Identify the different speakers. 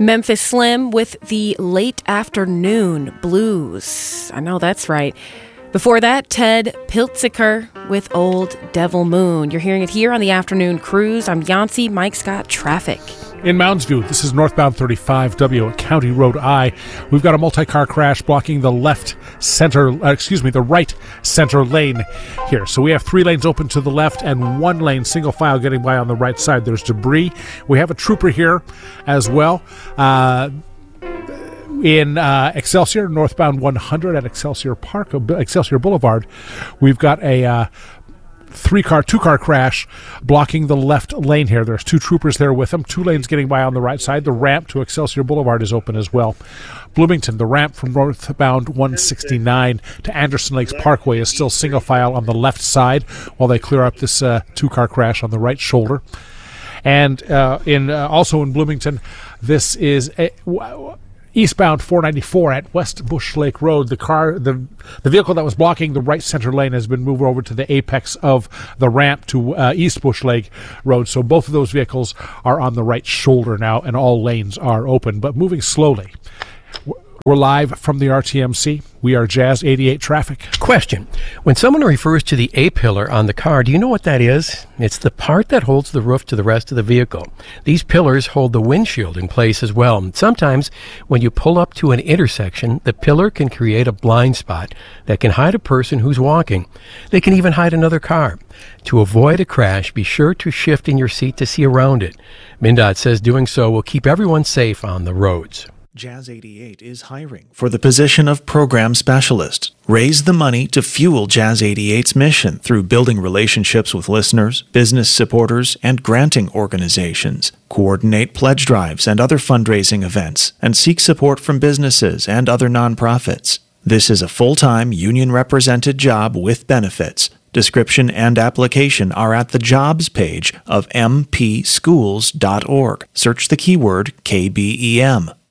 Speaker 1: Memphis Slim with the Late Afternoon Blues. I know that's right. Before that, Ted Piltziker with Old Devil Moon. You're hearing it here on the Afternoon Cruise. I'm Yancey. Mike's got traffic.
Speaker 2: In Mounds View, this is northbound 35W at County Road I. We've got a multi-car crash blocking the right center lane here. So we have 3 lanes open to the left and 1 lane single file getting by on the right side. There's debris. We have a trooper here as well. In Excelsior, northbound 100 at Excelsior Boulevard, we've got a two-car crash blocking the left lane here. There's 2 troopers there with them. 2 lanes getting by on the right side. The ramp to Excelsior Boulevard is open as well. Bloomington, the ramp from northbound 169 to Anderson Lakes Parkway is still single file on the left side while they clear up this 2-car crash on the right shoulder. And also in Bloomington, this is eastbound 494 at West Bush Lake Road. The vehicle that was blocking the right center lane has been moved over to the apex of the ramp to East Bush Lake Road. So both of those vehicles are on the right shoulder now, and all lanes are open, but moving slowly. We're live from the RTMC. We are Jazz 88 Traffic.
Speaker 3: Question. When someone refers to the A-pillar on the car, do you know what that is? It's the part that holds the roof to the rest of the vehicle. These pillars hold the windshield in place as well. Sometimes when you pull up to an intersection, the pillar can create a blind spot that can hide a person who's walking. They can even hide another car. To avoid a crash, be sure to shift in your seat to see around it. MnDOT says doing so will keep everyone safe on the roads.
Speaker 4: Jazz 88 is hiring for the position of program specialist. Raise the money to fuel Jazz 88's mission through building relationships with listeners, business supporters, and granting organizations. Coordinate pledge drives and other fundraising events, and seek support from businesses and other nonprofits. This is a full-time, union-represented job with benefits. Description and application are at the jobs page of mpschools.org. Search the keyword KBEM.